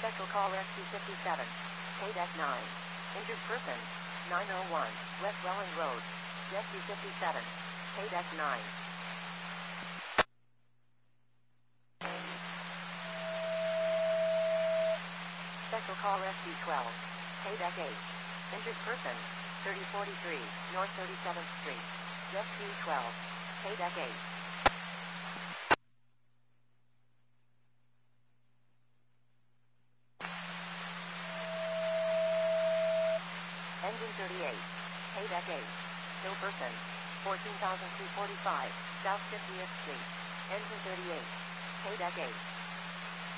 Special call Rescue 57. KDEC 9. Injured person. 901. West Welland Road. Rescue 57. KDEC 9. Special call Rescue 12. KDEC 8. Injured person. 3043 North 37th Street. Rescue 12. KDEC 8. Engine 38. KDEC 8. Still person. 14,245 South 50th Street. Engine 38. KDEC 8.